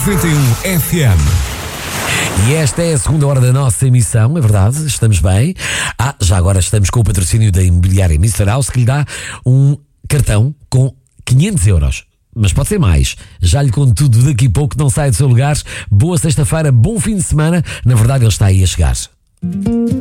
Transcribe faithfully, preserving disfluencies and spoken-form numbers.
noventa e um F M. E esta é a segunda hora da nossa emissão, é verdade, estamos bem. Ah, já agora estamos com o patrocínio da imobiliária mister House, que lhe dá um cartão com quinhentos euros. Mas pode ser mais. Já lhe conto tudo daqui a pouco, não sai do seu lugar. Boa sexta-feira, bom fim de semana. Na verdade, ele está aí a chegar.